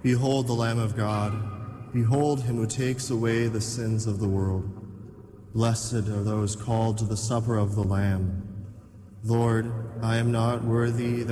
Behold the Lamb of God. Behold him who takes away the sins of the world. Blessed are those called to the supper of the Lamb. Lord, I am not worthy